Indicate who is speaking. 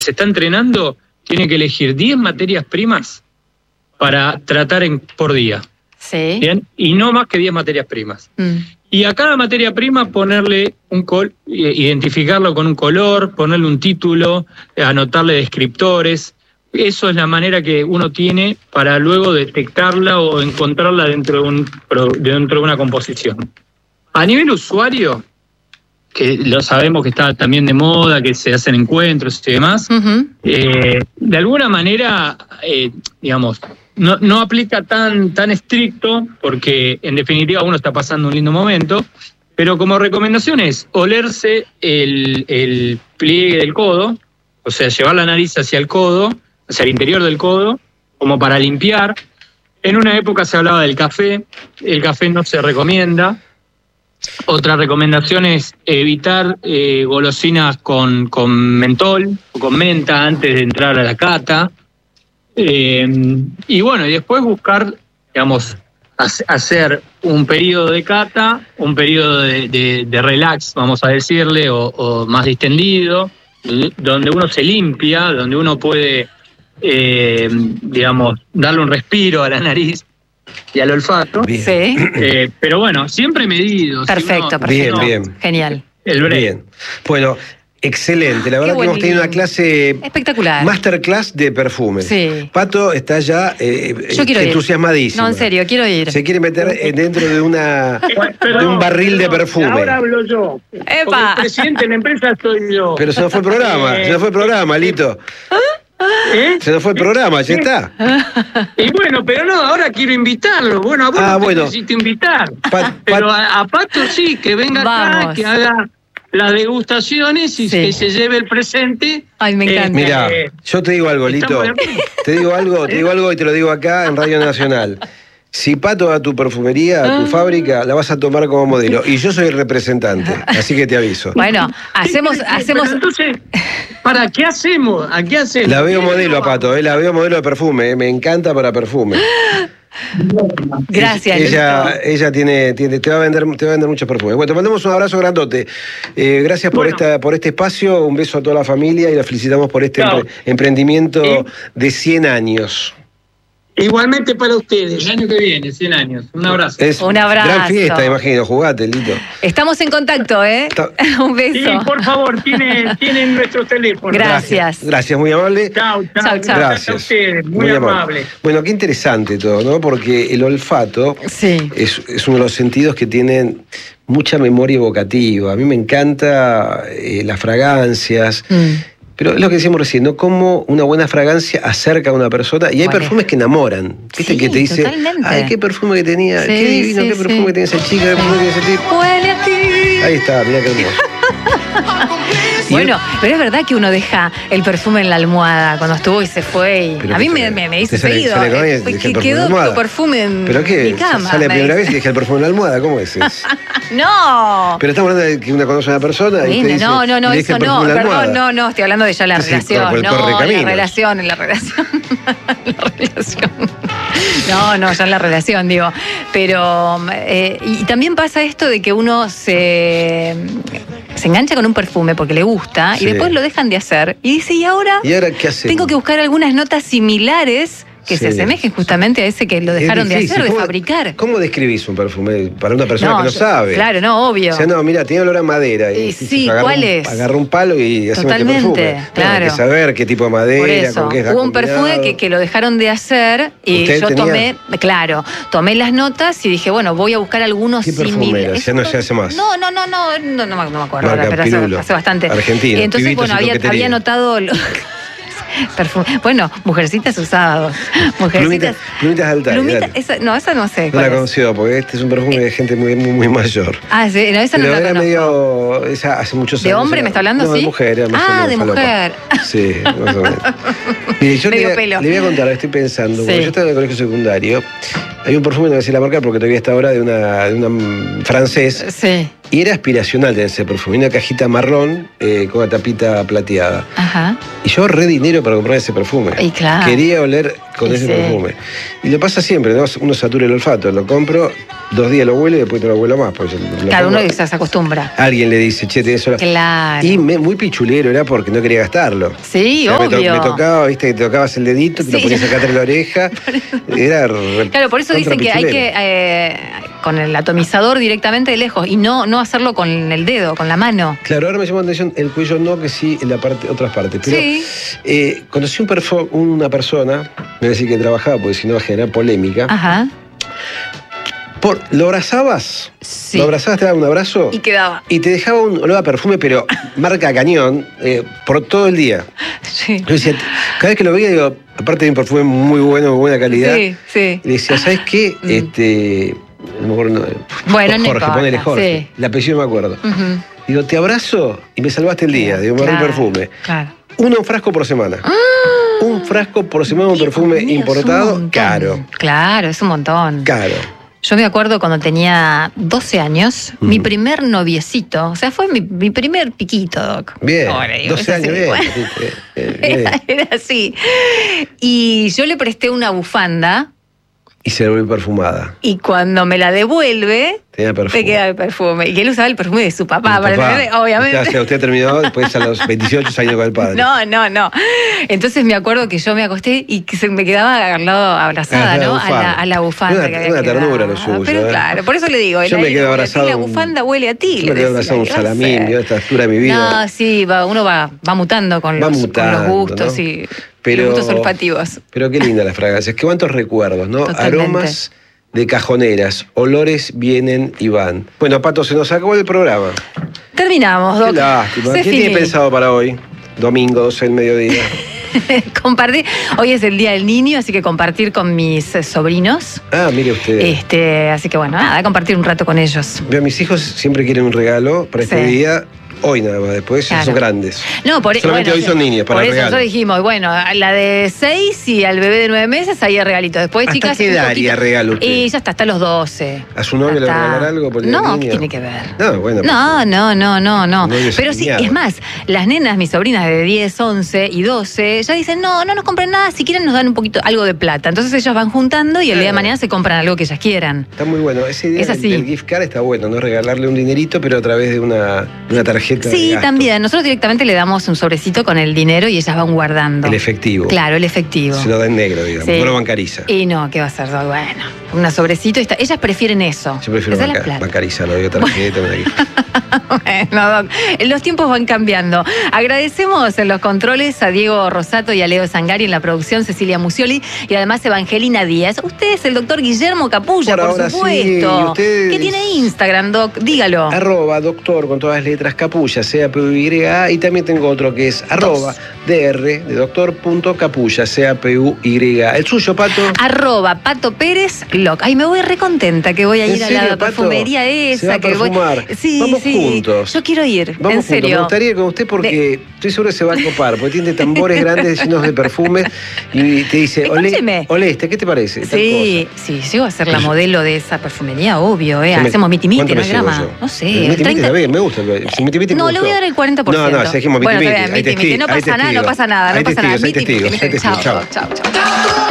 Speaker 1: se está entrenando tiene que elegir 10 materias primas para tratar por día.
Speaker 2: Sí.
Speaker 1: ¿Bien? Y no más que 10 materias primas. Y a cada materia prima ponerle identificarlo con un color, ponerle un título, anotarle descriptores. Eso es la manera que uno tiene para luego detectarla o encontrarla dentro de una composición. A nivel usuario, que lo sabemos que está también de moda, que se hacen encuentros y demás, de alguna manera, digamos, no aplica tan estricto, porque en definitiva uno está pasando un lindo momento, pero como recomendación es olerse el pliegue del codo, o sea, llevar la nariz hacia el codo, hacia el interior del codo, como para limpiar. En una época se hablaba del café, el café no se recomienda. Otra recomendación es evitar golosinas con mentol o con menta antes de entrar a la cata. Y bueno, y después buscar, digamos, hacer un periodo de cata, un periodo de relax, vamos a decirle, o más distendido, donde uno se limpia, donde uno puede, digamos, darle un respiro a la nariz y al olfato.
Speaker 2: Sí.
Speaker 1: Pero bueno, siempre medido.
Speaker 2: Perfecto, perfecto.
Speaker 3: Bien.
Speaker 2: Genial.
Speaker 1: El break.
Speaker 3: Bien. Bueno, excelente. La verdad que hemos tenido una clase
Speaker 2: espectacular.
Speaker 3: Masterclass de perfumes.
Speaker 2: Sí.
Speaker 3: Pato está ya
Speaker 2: yo quiero
Speaker 3: entusiasmadísimo.
Speaker 2: No, en serio, quiero ir.
Speaker 3: Se quiere meter dentro de un barril de perfume.
Speaker 1: Ahora hablo yo.
Speaker 2: ¡Epa!
Speaker 1: Porque el presidente de la empresa soy yo.
Speaker 3: Pero se nos fue el programa, Lito. Se nos fue el programa, ya está.
Speaker 1: Y bueno, pero no, ahora quiero invitarlo. Bueno, a vos no te necesito invitar. Pero a Pato sí, que venga acá, que haga las degustaciones y que se lleve el presente.
Speaker 2: Ay, me encanta.
Speaker 3: Mira, yo te digo algo, Lito. Te digo algo y te lo digo acá en Radio Nacional. Si Pato va a tu perfumería, a tu fábrica, la vas a tomar como modelo. Y yo soy el representante, así que te aviso.
Speaker 2: Bueno, hacemos.
Speaker 1: Pero entonces, ¿para qué hacemos? ¿A qué hacemos?
Speaker 3: La veo modelo a Pato, la veo modelo de perfume, me encanta para perfume.
Speaker 2: Gracias.
Speaker 3: Ella te va a vender muchos perfumes. Bueno, te mandamos un abrazo grandote. Gracias por este espacio, un beso a toda la familia y la felicitamos por este emprendimiento de 100 años.
Speaker 1: Igualmente para ustedes, el año que viene, 100 años. Un abrazo.
Speaker 2: Un abrazo.
Speaker 3: Gran fiesta, imagino. Jugate, Lito.
Speaker 2: Estamos en contacto, ¿eh? Un beso.
Speaker 1: Sí, por favor, tienen nuestro teléfono.
Speaker 2: Gracias.
Speaker 3: Gracias, muy amable.
Speaker 1: Chao.
Speaker 3: Gracias
Speaker 1: A ustedes, muy amable.
Speaker 3: Bueno, qué interesante todo, ¿no? Porque el olfato es uno de los sentidos que tienen mucha memoria evocativa. A mí me encanta las fragancias. Pero es lo que decíamos recién, ¿no? Cómo una buena fragancia acerca a una persona. Y hay perfumes que enamoran. ¿Viste? Que te dice,
Speaker 2: totalmente.
Speaker 3: Ay, qué perfume que tenía, qué divino, qué perfume que tenía esa chica, qué perfume que tenía ese tipo.
Speaker 2: Huele a ti.
Speaker 3: Ahí está, mirá qué hermoso.
Speaker 2: Bueno, pero es verdad que uno deja el perfume en la almohada cuando estuvo y se fue. Y a mí me hizo seguido. Que quedó tu perfume en mi cama.
Speaker 3: Sale la primera vez y deja el perfume en la almohada. ¿Cómo es eso?
Speaker 2: No.
Speaker 3: Pero estamos hablando de que uno conoce a una persona y te dice,
Speaker 2: no, eso no. Perdón, no, estoy hablando de ya la relación. La relación. No, ya en la relación, digo. Pero, y también pasa esto de que uno se engancha con un perfume porque le gusta y después lo dejan de hacer. Y dice, ¿y ahora
Speaker 3: qué hacemos?
Speaker 2: Tengo que buscar algunas notas similares que se asemejen justamente a ese que lo dejaron de hacer, de fabricar.
Speaker 3: ¿Cómo describís un perfume para una persona que no sabe?
Speaker 2: Claro, no, obvio.
Speaker 3: O sea, no, mira, tiene olor a madera.
Speaker 2: Y sí, ¿cuál es?
Speaker 3: Agarró un palo y hacemos este perfume.
Speaker 2: Claro.
Speaker 3: Hay que saber qué tipo de madera,
Speaker 2: por eso,
Speaker 3: con qué
Speaker 2: hubo un perfume que lo dejaron de hacer y yo tomé las notas y dije, bueno, voy a buscar algunos similares. ¿Qué perfume era?
Speaker 3: Ya no se hace más.
Speaker 2: No me acuerdo ahora, pero hace bastante.
Speaker 3: Argentina.
Speaker 2: Y entonces, bueno, había notado... Perfume. Bueno, Mujercitas usados.
Speaker 3: Plumitas altas.
Speaker 2: Esa no sé.
Speaker 3: No la conoció, porque este es un perfume de gente muy, muy, muy mayor.
Speaker 2: Sí, no, esa no la conozco.
Speaker 3: Medio, hace muchos años.
Speaker 2: ¿De hombre me está hablando?
Speaker 3: No,
Speaker 2: sí.
Speaker 3: De mujer.
Speaker 2: De mujer.
Speaker 3: Sí, más o menos. Mire, yo le voy a contar, estoy pensando. Cuando yo estaba en el colegio secundario, hay un perfume, no voy a decir la marca porque todavía está ahora, de una francés.
Speaker 2: Sí.
Speaker 3: Y era aspiracional de ese perfume, una cajita marrón con una tapita plateada.
Speaker 2: Ajá.
Speaker 3: Y yo ahorré dinero para comprar ese perfume.
Speaker 2: Y claro.
Speaker 3: Quería oler con ese perfume. Y lo pasa siempre, ¿no? Uno satura el olfato, lo compro, 2 días lo huele y después no lo huelo más.
Speaker 2: Claro, uno se acostumbra.
Speaker 3: Alguien le dice, che, tenés sola.
Speaker 2: Claro.
Speaker 3: Y muy pichulero era porque no quería gastarlo.
Speaker 2: Sí, o sea, obvio.
Speaker 3: Me tocaba, viste, que te tocabas el dedito, te lo ponías acá atrás de la oreja.
Speaker 2: Claro, por eso dicen que hay que, con el atomizador directamente de lejos, y no hacerlo con el dedo, con la mano.
Speaker 3: Claro, ahora me llamó la atención el cuello no, que sí en otras partes. Pero conocí una persona, me voy a decir que trabajaba, porque si no va a generar polémica.
Speaker 2: Ajá.
Speaker 3: Lo abrazabas, te daba un abrazo.
Speaker 2: Y quedaba.
Speaker 3: Y te dejaba un olor a perfume, pero marca cañón, por todo el día.
Speaker 2: Sí.
Speaker 3: Yo decía, cada vez que lo veía, digo, aparte de un perfume muy bueno, de buena calidad.
Speaker 2: Sí.
Speaker 3: Le decía, ¿sabes qué? A lo mejor no.
Speaker 2: Bueno,
Speaker 3: Jorge, ponele Jorge. Sí. El apellido no me acuerdo. Digo, te abrazo y me salvaste el día. Digo, me agarré un perfume.
Speaker 2: Claro.
Speaker 3: Un frasco por semana. Un frasco por semana, un perfume importado, caro.
Speaker 2: Claro, es un montón.
Speaker 3: Caro.
Speaker 2: Yo me acuerdo cuando tenía 12 años, mi primer noviecito, o sea, fue mi primer piquito, Doc.
Speaker 3: Bien, ahora, 12 años, bien.
Speaker 2: Era así. Y yo le presté una bufanda.
Speaker 3: Y se volvió perfumada.
Speaker 2: Y cuando me la devuelve,
Speaker 3: me
Speaker 2: queda el perfume. Y que él usaba el perfume de su papá, obviamente.
Speaker 3: Usted terminó después a los 28 años con el padre.
Speaker 2: No. Entonces me acuerdo que yo me acosté y que me quedaba al lado abrazada, ¿no? A la bufanda.
Speaker 3: Una ternura lo suyo.
Speaker 2: Pero claro, por eso le digo.
Speaker 3: Yo me quedo abrazado.
Speaker 2: La bufanda huele a ti.
Speaker 3: Yo me quedo abrazado a un salamín, a esta altura de mi vida.
Speaker 2: No, sí, uno va mutando con los gustos, ¿no? Y los gustos olfativos.
Speaker 3: Pero qué linda las fragancias. Qué cuántos recuerdos, ¿no? Totalmente. Aromas de cajoneras, olores vienen y van. Bueno, Pato, se nos acabó el programa.
Speaker 2: Terminamos, Doc.
Speaker 3: Qué lástima. ¿Qué tiene pensado para hoy? Domingo, 12 del mediodía.
Speaker 2: Compartir. Hoy es el Día del Niño, así que compartir con mis sobrinos.
Speaker 3: Mire usted.
Speaker 2: Así que bueno, nada, compartir un rato con ellos.
Speaker 3: Veo, mis hijos siempre quieren un regalo para este día. Hoy nada más, después ya son grandes.
Speaker 2: No,
Speaker 3: solamente hoy son niños para
Speaker 2: por
Speaker 3: el regalo.
Speaker 2: Por eso nosotros dijimos, bueno, a la de 6 y al bebé de 9 meses, ahí hay regalito. Después,
Speaker 3: ¿hasta
Speaker 2: chicas,
Speaker 3: qué edad haría regalo usted?
Speaker 2: Y ya está, hasta los 12.
Speaker 3: ¿A su novio le va a regalar algo por el
Speaker 2: No,
Speaker 3: niño?
Speaker 2: ¿qué tiene que ver?
Speaker 3: No, bueno.
Speaker 2: No. Pero sí, es más, las nenas, mis sobrinas de 10, 11 y 12, ya dicen, no nos compren nada, si quieren nos dan un poquito, algo de plata. Entonces ellos van juntando y el día de mañana se compran algo que ellas quieran.
Speaker 3: Está muy bueno. Esa idea del gift card está bueno, ¿no? Regalarle un dinerito, pero a través de una tarjeta de gasto.
Speaker 2: También. Nosotros directamente le damos un sobrecito con el dinero y ellas van guardando.
Speaker 3: El efectivo.
Speaker 2: Claro, el efectivo.
Speaker 3: Se lo da en negro, digamos. No lo bancariza.
Speaker 2: Y no, ¿qué va a ser? Bueno, un sobrecito. Ellas prefieren eso.
Speaker 3: Yo prefiero bancarizarlo. Digo, tarjeta,
Speaker 2: Bueno, Doc, los tiempos van cambiando. Agradecemos en los controles a Diego Rosato y a Leo Sangari, en la producción Cecilia Musioli y además Evangelina Díaz. Usted es el doctor Guillermo Capulla, por supuesto.
Speaker 3: Sí.
Speaker 2: ¿Qué tiene Instagram, Doc? Dígalo.
Speaker 3: @doctor con todas las letras Capulla, CAPUY, y también tengo otro que es @dr de doctor.capulla, CAPUY. ¿El suyo, Pato?
Speaker 2: @Pato Pérez Loc. Ay, me voy recontenta que voy a ir a la perfumería esa.
Speaker 3: ¿Se va a perfumar? Vamos juntos.
Speaker 2: Yo quiero ir,
Speaker 3: en serio. Me gustaría ir con usted porque estoy seguro que se va a copar, porque tiene tambores grandes llenos de perfumes y te dice, olé, ¿qué te parece?
Speaker 2: Sí, llego a ser la modelo de esa perfumería, obvio, Hacemos miti-miti, ¿no? No sé.
Speaker 3: Miti-miti está bien, me gusta.
Speaker 2: No, le voy a dar el 40%.
Speaker 3: No, si dijimos miti-miti,
Speaker 2: no pasa nada.
Speaker 3: Hay testigos. Chao.